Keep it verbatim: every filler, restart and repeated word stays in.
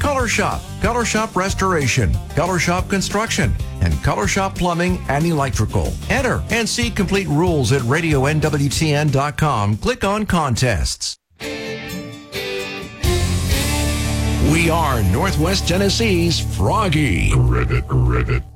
Color Shop, Color Shop Restoration, Color Shop Construction, and Color Shop Plumbing and Electrical. Enter and see complete rules at radio N W T N dot com. Click on Contests. We are Northwest Tennessee's Froggy. Ribbit, ribbit.